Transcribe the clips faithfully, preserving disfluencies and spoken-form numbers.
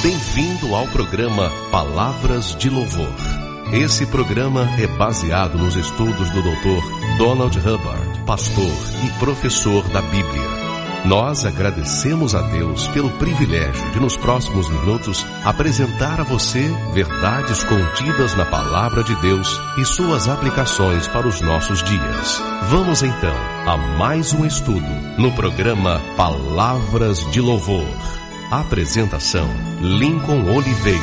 Bem-vindo ao programa Palavras de Louvor. Esse programa é baseado nos estudos do doutor Donald Hubbard, pastor e professor da Bíblia. Nós agradecemos a Deus pelo privilégio de, nos próximos minutos, apresentar a você verdades contidas na Palavra de Deus e suas aplicações para os nossos dias. Vamos então a mais um estudo no programa Palavras de Louvor. Apresentação: Lincoln Oliveira.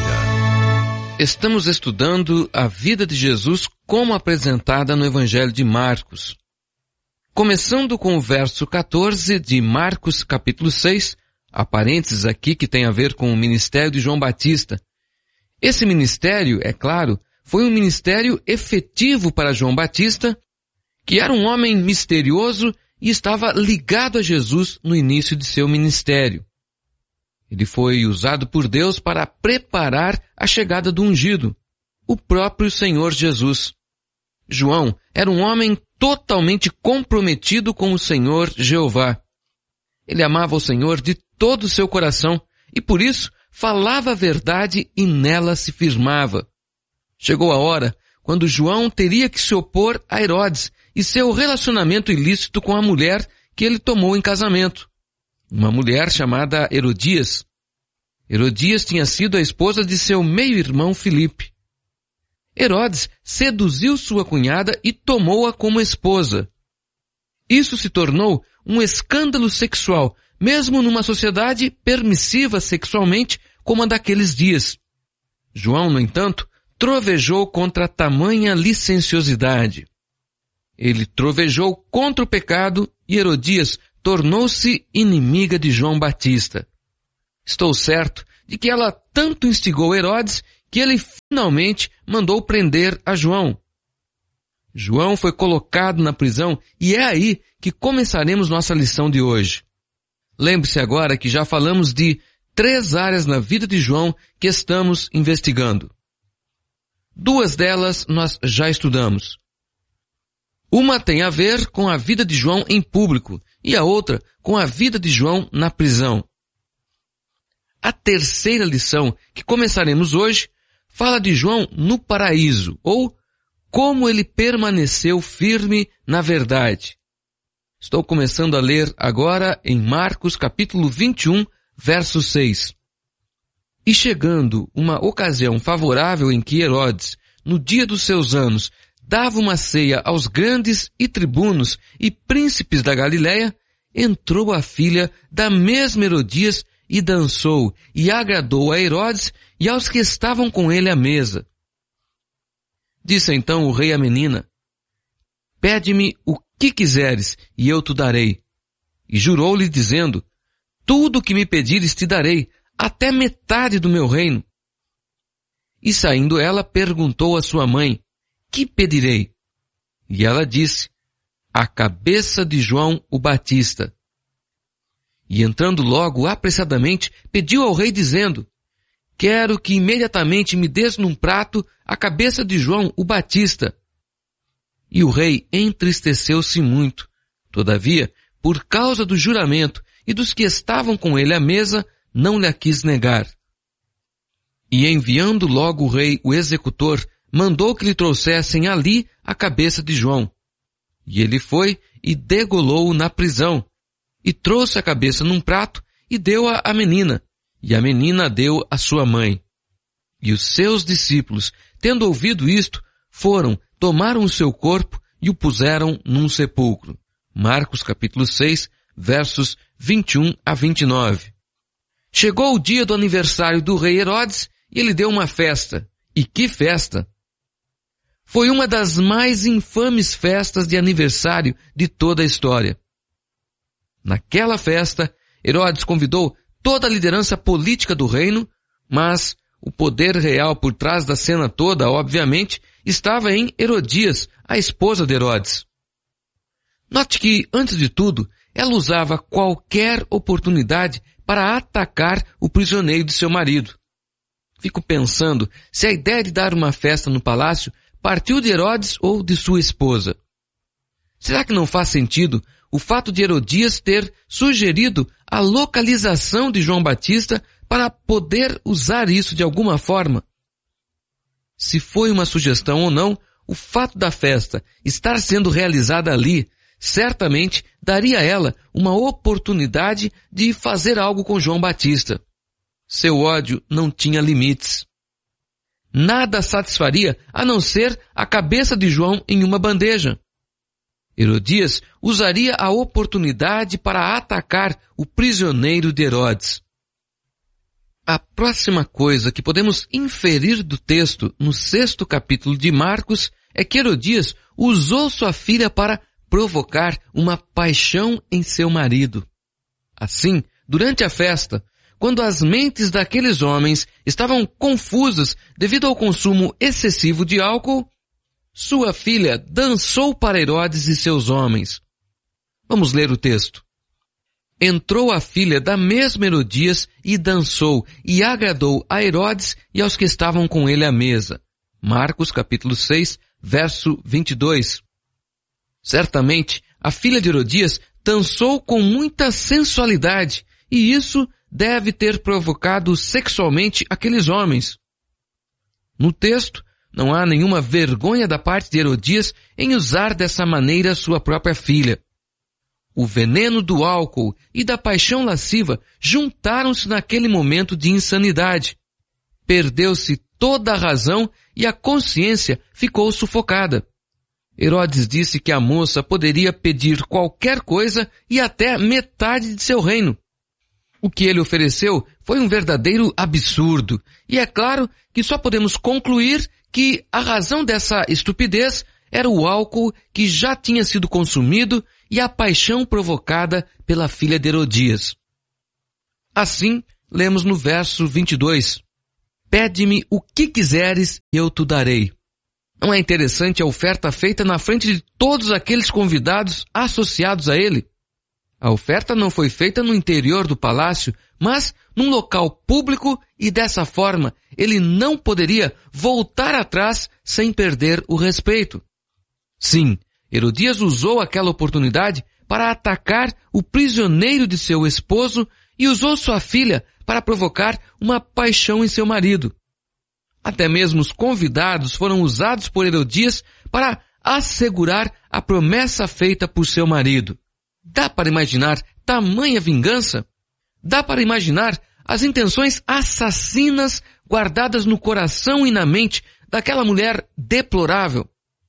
Estamos estudando a vida de Jesus como apresentada no Evangelho de Marcos. Começando com o verso quatorze de Marcos capítulo seis, há parênteses aqui que tem a ver com o ministério de João Batista. Esse ministério, é claro, foi um ministério efetivo para João Batista, que era um homem misterioso e estava ligado a Jesus no início de seu ministério. Ele foi usado por Deus para preparar a chegada do ungido, o próprio Senhor Jesus. João era um homem totalmente comprometido com o Senhor Jeová. Ele amava o Senhor de todo o seu coração e por isso falava a verdade e nela se firmava. Chegou a hora quando João teria que se opor a Herodes e seu relacionamento ilícito com a mulher que ele tomou em casamento. Uma mulher chamada Herodias. Herodias tinha sido a esposa de seu meio-irmão Filipe. Herodes seduziu sua cunhada e tomou-a como esposa. Isso se tornou um escândalo sexual, mesmo numa sociedade permissiva sexualmente como a daqueles dias. João, no entanto, trovejou contra tamanha licenciosidade. Ele trovejou contra o pecado e Herodias tornou-se inimiga de João Batista. Estou certo de que ela tanto instigou Herodes que ele finalmente mandou prender a João. João foi colocado na prisão e é aí que começaremos nossa lição de hoje. Lembre-se agora que já falamos de três áreas na vida de João que estamos investigando. Duas delas nós já estudamos. Uma tem a ver com a vida de João em público e a outra com a vida de João na prisão. A terceira lição, que começaremos hoje, fala de João no paraíso, ou como ele permaneceu firme na verdade. Estou começando a ler agora em Marcos capítulo vinte e um, verso seis. E chegando uma ocasião favorável em que Herodes, no dia dos seus anos, dava uma ceia aos grandes e tribunos e príncipes da Galileia, entrou a filha da mesma Herodias e dançou e agradou a Herodes e aos que estavam com ele à mesa. Disse então o rei à menina: pede-me o que quiseres e eu te darei. E jurou-lhe dizendo: tudo o que me pedires te darei, até metade do meu reino. E saindo ela perguntou à sua mãe: que pedirei? E ela disse: a cabeça de João o Batista. E entrando logo apressadamente, pediu ao rei dizendo: quero que imediatamente me des num prato a cabeça de João o Batista. E o rei entristeceu-se muito. Todavia, por causa do juramento e dos que estavam com ele à mesa, não lhe quis negar. E enviando logo o rei o executor, mandou que lhe trouxessem ali a cabeça de João. E ele foi e degolou-o na prisão, e trouxe a cabeça num prato e deu-a à menina, e a menina deu à sua mãe. E os seus discípulos, tendo ouvido isto, foram, tomaram o seu corpo e o puseram num sepulcro. Marcos capítulo seis, versos vinte e um a vinte e nove. Chegou o dia do aniversário do rei Herodes e ele deu uma festa. E que festa! Foi uma das mais infames festas de aniversário de toda a história. Naquela festa, Herodes convidou toda a liderança política do reino, mas o poder real por trás da cena toda, obviamente, estava em Herodias, a esposa de Herodes. Note que, antes de tudo, ela usava qualquer oportunidade para atacar o prisioneiro de seu marido. Fico pensando se a ideia de dar uma festa no palácio partiu de Herodes ou de sua esposa. Será que não faz sentido o fato de Herodias ter sugerido a localização de João Batista para poder usar isso de alguma forma. Se foi uma sugestão ou não, o fato da festa estar sendo realizada ali certamente daria a ela uma oportunidade de fazer algo com João Batista. Seu ódio não tinha limites. Nada satisfaria a não ser a cabeça de João em uma bandeja. Herodias usaria a oportunidade para atacar o prisioneiro de Herodes. A próxima coisa que podemos inferir do texto no sexto capítulo de Marcos é que Herodias usou sua filha para provocar uma paixão em seu marido. Assim, durante a festa, quando as mentes daqueles homens estavam confusas devido ao consumo excessivo de álcool, sua filha dançou para Herodes e seus homens. Vamos ler o texto. Entrou a filha da mesma Herodias e dançou e agradou a Herodes e aos que estavam com ele à mesa. Marcos capítulo seis, verso vinte e dois. Certamente, a filha de Herodias dançou com muita sensualidade e isso deve ter provocado sexualmente aqueles homens. No texto, não há nenhuma vergonha da parte de Herodias em usar dessa maneira sua própria filha. O veneno do álcool e da paixão lasciva juntaram-se naquele momento de insanidade. Perdeu-se toda a razão e a consciência ficou sufocada. Herodes disse que a moça poderia pedir qualquer coisa e até metade de seu reino. O que ele ofereceu foi um verdadeiro absurdo, e é claro que só podemos concluir que a razão dessa estupidez era o álcool que já tinha sido consumido e a paixão provocada pela filha de Herodias. Assim, lemos no verso vinte e dois, Pede-me o que quiseres e eu te darei. Não é interessante a oferta feita na frente de todos aqueles convidados associados a ele? A oferta não foi feita no interior do palácio, mas num local público e dessa forma ele não poderia voltar atrás sem perder o respeito. Sim, Herodias usou aquela oportunidade para atacar o prisioneiro de seu esposo e usou sua filha para provocar uma paixão em seu marido. Até mesmo os convidados foram usados por Herodias para assegurar a promessa feita por seu marido. Dá para imaginar tamanha vingança? Dá para imaginar as intenções assassinas guardadas no coração e na mente daquela mulher deplorável?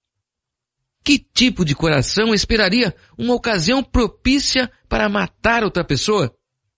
Que tipo de coração esperaria uma ocasião propícia para matar outra pessoa?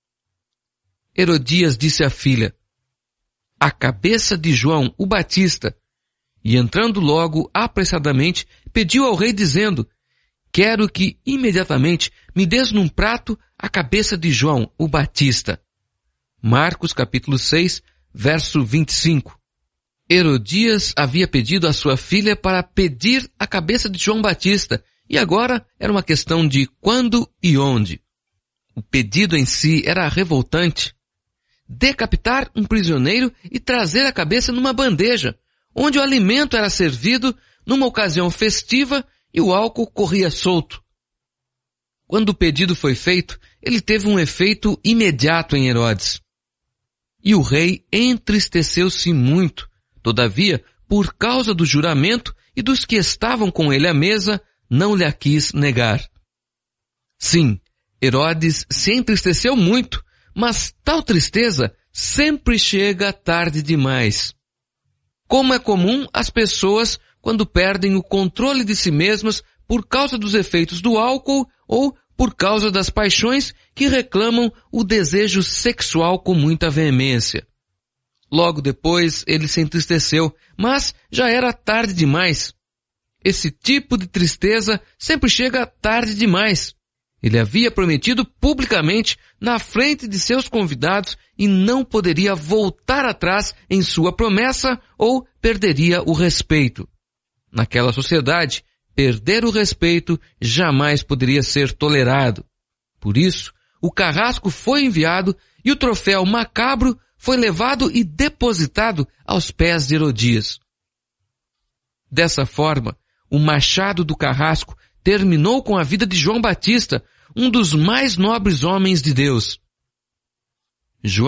Herodias disse à filha, a cabeça de João o Batista, e entrando logo apressadamente, pediu ao rei dizendo, quero que imediatamente me des num prato a cabeça de João o Batista. Marcos capítulo seis, verso vinte e cinco. Herodias havia pedido à sua filha para pedir a cabeça de João Batista, e agora era uma questão de quando e onde. O pedido em si era revoltante. Decapitar um prisioneiro e trazer a cabeça numa bandeja, onde o alimento era servido numa ocasião festiva e o álcool corria solto. Quando o pedido foi feito, ele teve um efeito imediato em Herodes. E o rei entristeceu-se muito. Todavia, por causa do juramento e dos que estavam com ele à mesa, não lhe a quis negar. Sim, Herodes se entristeceu muito, mas tal tristeza sempre chega tarde demais. Como é comum as pessoas quando perdem o controle de si mesmas por causa dos efeitos do álcool ou por causa das paixões que reclamam o desejo sexual com muita veemência. Logo depois ele se entristeceu, mas já era tarde demais. Esse tipo de tristeza sempre chega tarde demais. Ele havia prometido publicamente na frente de seus convidados e não poderia voltar atrás em sua promessa ou perderia o respeito. Naquela sociedade, perder o respeito jamais poderia ser tolerado. Por isso, o carrasco foi enviado e o troféu macabro foi levado e depositado aos pés de Herodias. Dessa forma, o machado do carrasco terminou com a vida de João Batista, um dos mais nobres homens de Deus. João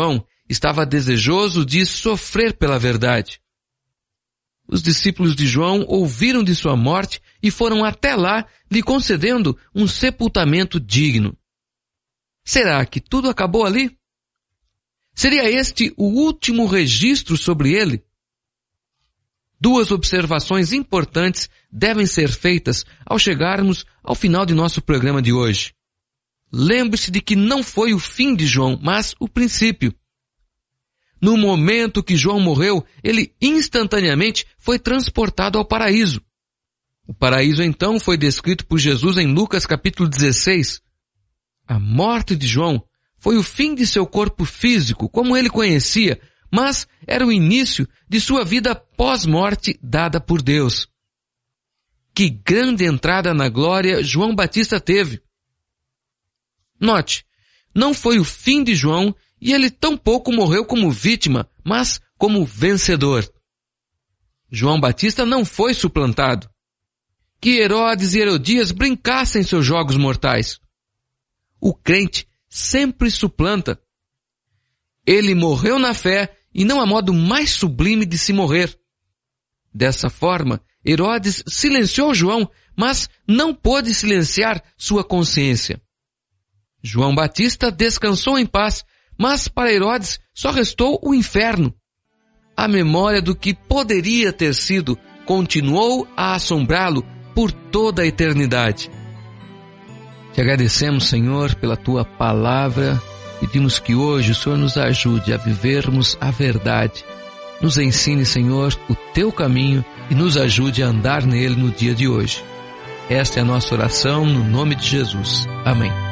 estava desejoso de sofrer pela verdade. Os discípulos de João ouviram de sua morte e foram até lá, lhe concedendo um sepultamento digno. Será que tudo acabou ali? Seria este o último registro sobre ele? Duas observações importantes devem ser feitas ao chegarmos ao final de nosso programa de hoje. Lembre-se de que não foi o fim de João, mas o princípio. No momento que João morreu, ele instantaneamente foi transportado ao paraíso. O paraíso então foi descrito por Jesus em Lucas capítulo dezesseis. A morte de João foi o fim de seu corpo físico, como ele conhecia, mas era o início de sua vida pós-morte dada por Deus. Que grande entrada na glória João Batista teve! Note, não foi o fim de João e ele tampouco morreu como vítima, mas como vencedor. João Batista não foi suplantado. Que Herodes e Herodias brincassem seus jogos mortais. O crente sempre suplanta. Ele morreu na fé e não há modo mais sublime de se morrer. Dessa forma, Herodes silenciou João, mas não pôde silenciar sua consciência. João Batista descansou em paz, mas para Herodes só restou o inferno. A memória do que poderia ter sido continuou a assombrá-lo por toda a eternidade. Te agradecemos, Senhor, pela Tua palavra. Pedimos que hoje o Senhor nos ajude a vivermos a verdade. Nos ensine, Senhor, o Teu caminho e nos ajude a andar nele no dia de hoje. Esta é a nossa oração no nome de Jesus. Amém.